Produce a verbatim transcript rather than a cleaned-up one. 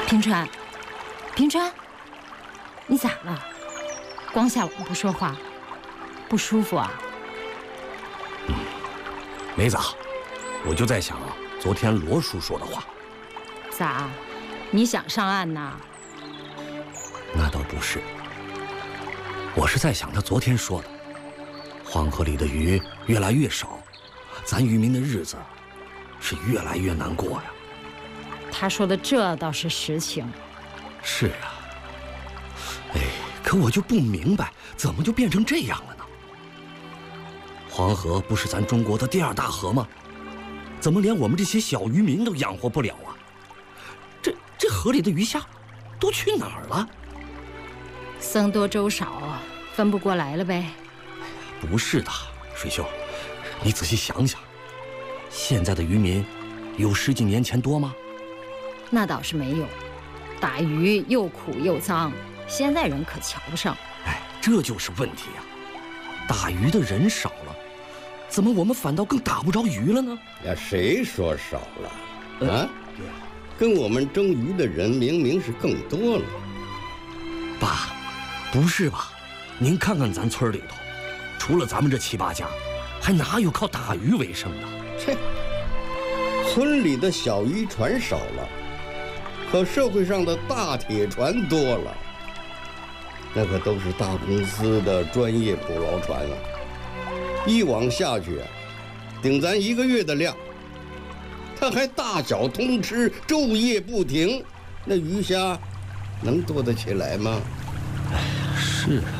平川，平川，你咋了？光下午不说话，不舒服啊？ 嗯，没咋，我就在想昨天罗叔说的话。 咋？你想上岸呐？ 那倒不是，我是在想他昨天说的，黄河里的鱼越来越少，咱渔民的日子是越来越难过呀。 他说的这倒是实情。 是啊，哎，可我就不明白，怎么就变成这样了呢？黄河不是咱中国的第二大河吗？怎么连我们这些小渔民都养活不了啊？这这河里的鱼虾都去哪儿了？ 僧多粥少，分不过来了呗。 不是的，水秀，你仔细想想，现在的渔民有十几年前多吗？ 那倒是没有，打鱼又苦又脏，现在人可瞧不上。 哎，这就是问题呀！打鱼的人少了，怎么我们反倒更打不着鱼了呢？ 呀，谁说少了？啊，跟我们争鱼的人明明是更多了。 爸，不是吧？您看看咱村里头，除了咱们这七八家，还哪有靠打鱼为生的？ 切，村里的小渔船少了。可社会上的大铁船多了，那可都是大公司的专业捕捞船啊！一网下去，顶咱一个月的量。它还大小通吃，昼夜不停，那鱼虾能多得起来吗？ 哎呀，是啊。